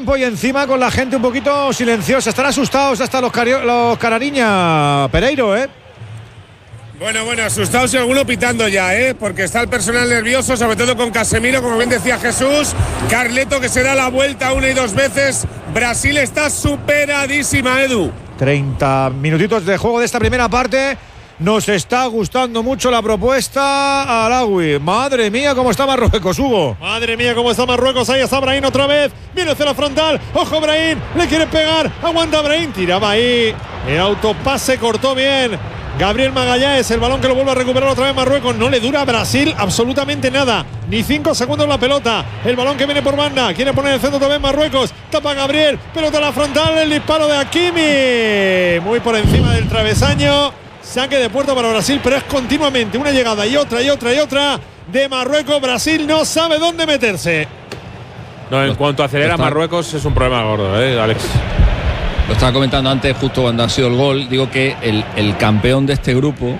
campo y encima con la gente un poquito silenciosa. Están asustados hasta los Canariña, Pereiro, ¿eh? Bueno, asustados y alguno pitando ya, porque está el personal nervioso, sobre todo con Casemiro, como bien decía Jesús. Carleto, que se da la vuelta una y dos veces. Brasil está superadísima, Edu. 30 minutitos de juego de esta primera parte. Nos está gustando mucho la propuesta Alawi. Madre mía, cómo está Marruecos, Hugo. Madre mía, cómo está Marruecos. Ahí está Brahim otra vez. Viene hacia la frontal. Ojo, Brahim. Le quiere pegar. Aguanta Brahim. Tiraba ahí. El autopase cortó bien Gabriel Magallanes, el balón que lo vuelve a recuperar otra vez Marruecos. No le dura a Brasil absolutamente nada. Ni 5 segundos la pelota. El balón que viene por banda. Quiere poner el centro otra vez Marruecos. Tapa Gabriel. Pelota a la frontal. El disparo de Hakimi. Muy por encima del travesaño. Saque de puerta para Brasil, pero es continuamente una llegada y otra de Marruecos. Brasil no sabe dónde meterse. No, en cuanto acelera Marruecos es un problema gordo, Alex. Lo estaba comentando antes, justo cuando ha sido el gol. Digo que el campeón de este grupo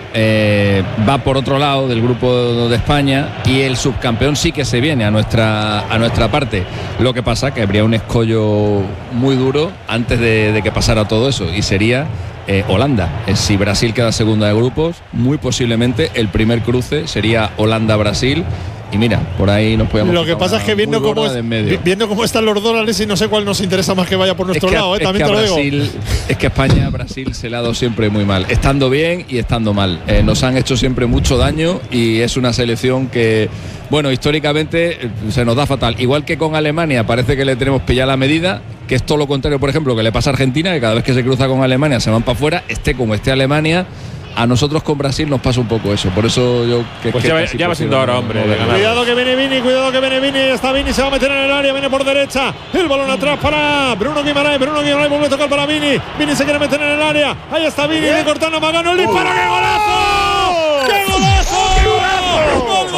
va por otro lado del grupo de España, y el subcampeón sí que se viene a nuestra parte. Lo que pasa que habría un escollo muy duro antes de que pasara todo eso, y sería Holanda. Si Brasil queda segunda de grupos, muy posiblemente el primer cruce sería Holanda-Brasil. Y mira, por ahí nos podemos. Lo que pasa es que viendo cómo están los dólares, y no sé cuál nos interesa más que vaya por nuestro lado, también te lo digo. Es que España, Brasil se le ha dado siempre muy mal, estando bien y estando mal. Nos han hecho siempre mucho daño, y es una selección que, bueno, históricamente se nos da fatal. Igual que con Alemania, parece que le tenemos pillada la medida, que es todo lo contrario, por ejemplo, que le pasa a Argentina, que cada vez que se cruza con Alemania se van para afuera, esté como esté Alemania. A nosotros con Brasil nos pasa un poco eso. Por eso yo ya va siendo ahora, hombre. Cuidado que viene Vini, está Vini, se va a meter en el área, viene por derecha. El balón atrás para Bruno Guimaraes vuelve a tocar para Vini. Vini se quiere meter en el área. Ahí está Vini, cortando a Magano, el disparo. ¡Qué golazo! ¡Qué golazo! ¡Gol!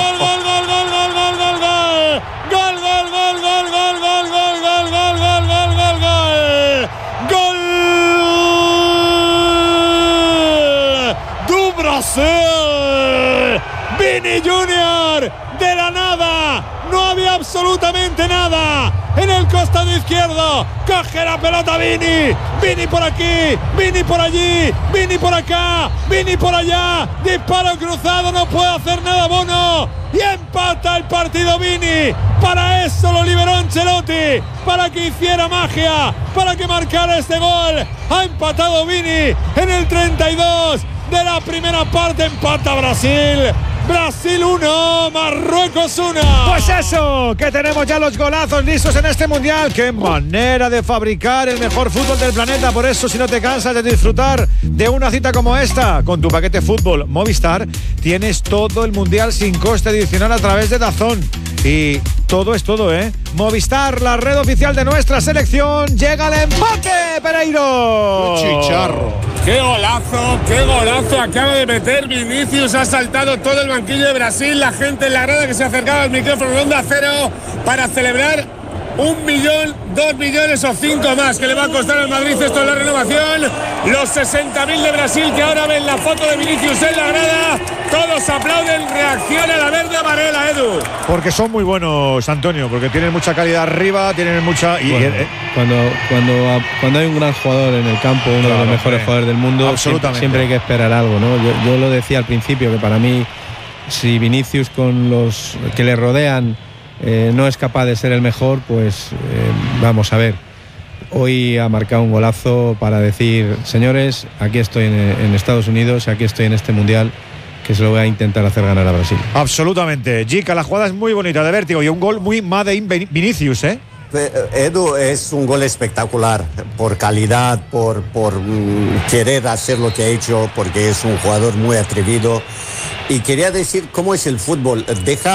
Vini Junior, de la nada, no había absolutamente nada en el costado izquierdo. Coge la pelota Vini por aquí, Vini por allí, Vini por acá, Vini por allá. Disparo cruzado, no puede hacer nada Bono, y empata el partido Vini. Para eso lo liberó Ancelotti, para que hiciera magia, para que marcara este gol. Ha empatado Vini en el 32 de la primera parte. Empata Brasil 1, Marruecos 1. Pues eso, que tenemos ya los golazos listos en este mundial. Qué manera de fabricar el mejor fútbol del planeta. Por eso, si no te cansas de disfrutar de una cita como esta, con tu paquete fútbol Movistar, tienes todo el mundial sin coste adicional a través de DAZN. Y todo es todo, Movistar, la red oficial de nuestra selección. Llega el empate, Pereiro. Chicharro. ¡Qué golazo acaba de meter Vinicius! Ha saltado todo el banquillo de Brasil, la gente en la grada que se acercaba al micrófono de Onda Cero para celebrar 1 millón, 2 millones o 5 más que le va a costar al Madrid esto en la renovación. Los 60.000 de Brasil que ahora ven la foto de Vinicius en la grada, todos aplauden, reacciona la verde amarela, Edu. Porque son muy buenos, Antonio, porque tienen mucha calidad arriba, tienen mucha... Cuando hay un gran jugador en el campo, uno de los mejores jugadores del mundo, siempre hay que esperar algo, ¿no? Yo lo decía al principio, que para mí, si Vinicius con los que le rodean no es capaz de ser el mejor, pues vamos a ver. Hoy ha marcado un golazo para decir, señores, aquí estoy en Estados Unidos, aquí estoy en este mundial, que se lo voy a intentar hacer ganar a Brasil. Absolutamente. Jica, la jugada es muy bonita, de vértigo, y un gol muy Made in Vinicius, Edu, es un gol espectacular por calidad, por querer hacer lo que ha hecho, porque es un jugador muy atrevido. Y quería decir cómo es el fútbol.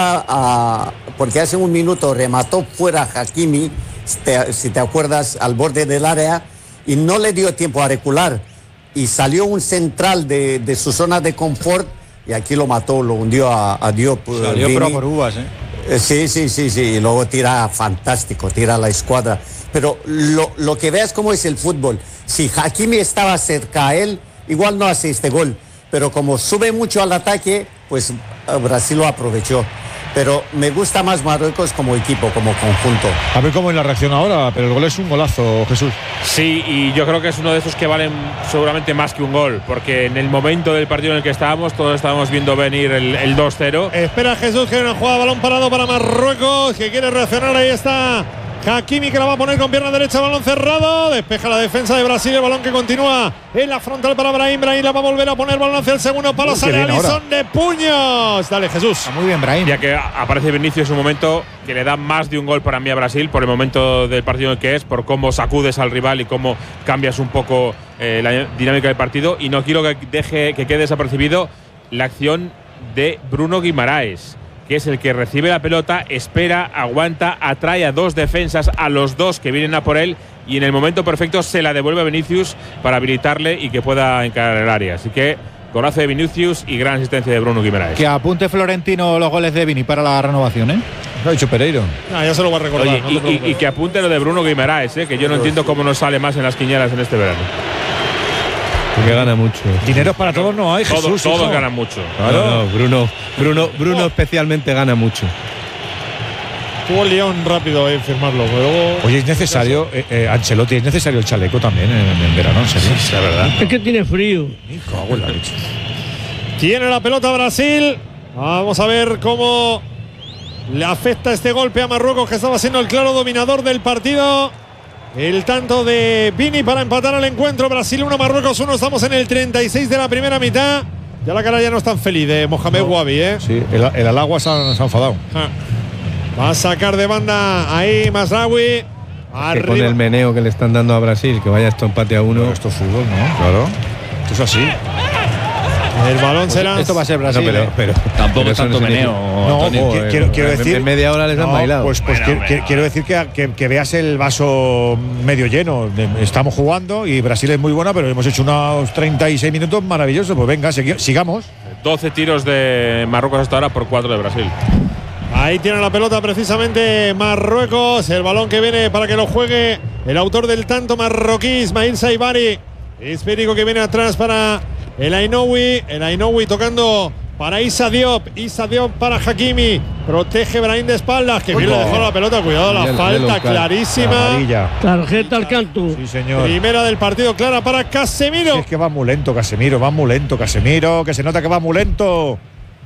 Porque hace un minuto remató fuera Hakimi, si te acuerdas, al borde del área, y no le dio tiempo a recular. Y salió un central de su zona de confort, y aquí lo mató, lo hundió a Diop. Salió pero por uvas, Sí, y luego tira fantástico, tira la escuadra. Pero lo que veas cómo es el fútbol. Si Hakimi estaba cerca a él, igual no hace este gol. Pero como sube mucho al ataque, pues Brasil lo aprovechó. pero me gusta más Marruecos como equipo, como conjunto. A ver cómo es la reacción ahora, pero el gol es un golazo, Jesús. Sí, y yo creo que es uno de esos que valen seguramente más que un gol, porque en el momento del partido en el que estábamos, todos estábamos viendo venir el 2-0. Espera Jesús, que hay una jugada, balón parado para Marruecos, que quiere reaccionar. Ahí está Hakimi, que la va a poner con pierna derecha, balón cerrado, despeja la defensa de Brasil, el balón que continúa en la frontal para Brahim la va a volver a poner, balón hacia el segundo palo, sale Alisson de puños. Dale Jesús. Está muy bien Brahim. Ya que aparece Vinicius en un momento que le da más de un gol para mí a Brasil, por el momento del partido en el que es, por cómo sacudes al rival y cómo cambias un poco la dinámica del partido, y no quiero que quede desapercibido la acción de Bruno Guimaraes, que es el que recibe la pelota, espera, aguanta, atrae a dos defensas, a los dos que vienen a por él, y en el momento perfecto se la devuelve a Vinicius para habilitarle y que pueda encarar el área. Así que golazo de Vinicius y gran asistencia de Bruno Guimaraes. Que apunte Florentino los goles de Vini para la renovación, ¿eh? Lo ha dicho Pereiro. Ya se lo va a recordar. Oye, y que apunte lo de Bruno Guimaraes, que yo no entiendo cómo no sale más en las quinielas en este verano. Porque gana mucho. Dineros para todos no hay, Jesús. Todos ganan mucho. Claro. No, Bruno especialmente gana mucho. Tuvo el León rápido en firmarlo. Luego, oye, es necesario, Ancelotti, es necesario el chaleco también en verano, en serio. Sí, la verdad. Es que tiene frío. Me cago en la leche. Tiene la pelota Brasil. Vamos a ver cómo le afecta este golpe a Marruecos, que estaba siendo el claro dominador del partido. El tanto de Vini para empatar el encuentro. Brasil 1, Marruecos 1. Estamos en el 36 de la primera mitad. Ya la cara ya no es tan feliz de Mohamed Wabi, ¿eh? Sí, el Alagua se ha enfadado. Va a sacar de banda ahí Mazraoui. Que con el meneo que le están dando a Brasil, que vaya esto empate a 1. Pero esto es fútbol, ¿no? Claro. Esto es así. El balón será. Esto va a ser Brasil. No, pero Tampoco es tanto meneo. No, quiero decir. En media hora les han bailado. Pues quiero decir que veas el vaso medio lleno. Estamos jugando y Brasil es muy buena, pero hemos hecho unos 36 minutos maravillosos. Pues venga, sigamos. 12 tiros de Marruecos hasta ahora por 4 de Brasil. Ahí tiene la pelota precisamente Marruecos. El balón que viene para que lo juegue el autor del tanto marroquí, Ismail Saibari. Esférico que viene atrás para el Ainoui. El Ainoui tocando para Issa Diop. Issa Diop para Hakimi. Protege Brahim de espaldas. Que bien le dejó la pelota. Cuidado, la falta clarísima. Tarjeta al canto. Sí, señor. Primera del partido, clara para Casemiro. Sí, es que va muy lento Casemiro, que se nota que va muy lento.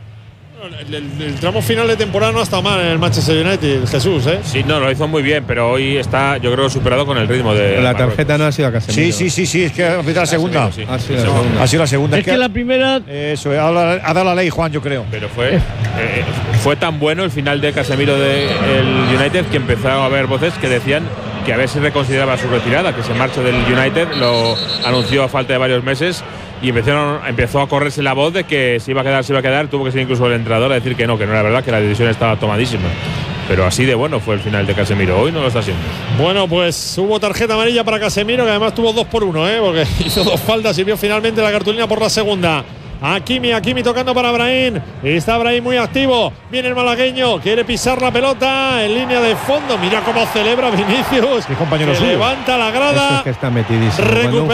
El tramo final de temporada no ha estado mal en el Manchester United, Jesús, ¿eh? Sí, no, lo hizo muy bien, pero hoy está, yo creo, superado con el ritmo de. La tarjeta no ha sido a Casemiro. Sí, es que ha sido la segunda. Sí. Ha sido la segunda. Es que la primera. Eso, ha dado la ley, Juan, yo creo. Pero fue tan bueno el final de Casemiro del United que empezaron a haber voces que decían que a ver si reconsideraba su retirada, que se marchó del United, lo anunció a falta de varios meses. Y empezó a correrse la voz de que se iba a quedar, tuvo que ser incluso el entrenador a decir que no era verdad, que la decisión estaba tomadísima. Pero así de bueno fue el final de Casemiro, hoy no lo está haciendo. Bueno, pues hubo tarjeta amarilla para Casemiro, que además tuvo 2 por 1, porque hizo 2 faltas y vio finalmente la cartulina por la segunda. Hakimi tocando para Brahim. Está Brahim muy activo. Viene el malagueño, quiere pisar la pelota en línea de fondo. Mira cómo celebra Vinicius. Qué compañero suyo. Levanta la grada. Eso es que está metidísimo.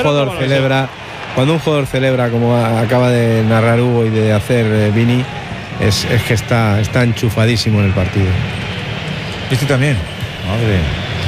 Cuando un jugador celebra, como acaba de narrar Hugo y de hacer Vini, es que está enchufadísimo en el partido. Este también. Madre.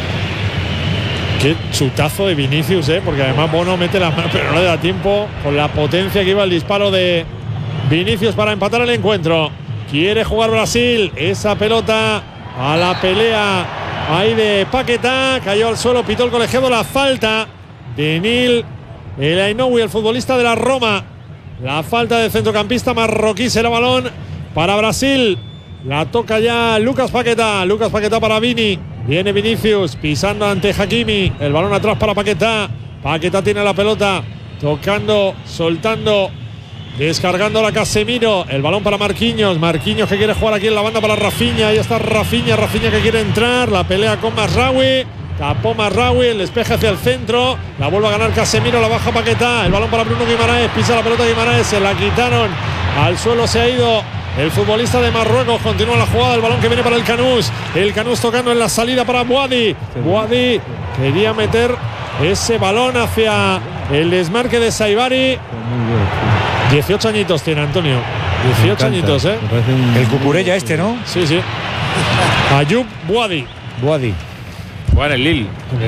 Qué chutazo de Vinicius, porque además Bono mete las manos, pero no le da tiempo con la potencia que iba el disparo de Vinicius para empatar el encuentro. Quiere jugar Brasil. Esa pelota a la pelea ahí de Paquetá. Cayó al suelo, pitó el colegiado la falta de Nil El Ainoui, el futbolista de la Roma. La falta del centrocampista marroquí, será balón para Brasil. La toca ya Lucas Paquetá. Lucas Paquetá para Vini. Viene Vinicius pisando ante Hakimi. El balón atrás para Paquetá. Paquetá tiene la pelota. Tocando, soltando, descargando la Casemiro. El balón para Marquinhos. Marquinhos que quiere jugar aquí en la banda para Rafinha. Ahí está Rafinha que quiere entrar. La pelea con Mazraoui. Tapó Mazraoui, el despeje hacia el centro. La vuelve a ganar Casemiro, la baja Paquetá. El balón para Bruno Guimaraes. Pisa la pelota Guimaraes. Se la quitaron. Al suelo se ha ido el futbolista de Marruecos. Continúa la jugada. El balón que viene para el Canús. El Canús tocando en la salida para Boadi. Boadi quería meter ese balón hacia el desmarque de Saibari. 18 añitos tiene Antonio. 18 añitos, ¿eh? El Cucurella este, ¿no? Sí, sí. Ayub Buadi. Buadi. Juega en el Lille.